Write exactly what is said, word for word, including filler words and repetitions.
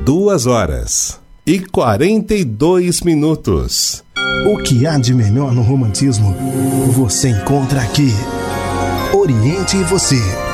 Duas horas e quarenta e dois minutos. O que há de melhor no romantismo você encontra aqui. Oriente Você.